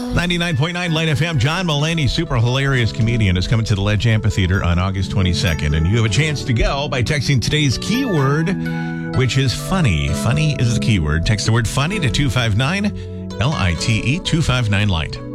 99.9 Light FM. John Mulaney, super hilarious comedian, is coming to the Ledge Amphitheater on August 22nd. And you have a chance to go by texting today's keyword, which is funny. Funny is the keyword. Text the word funny to 259 LITE 259 Light.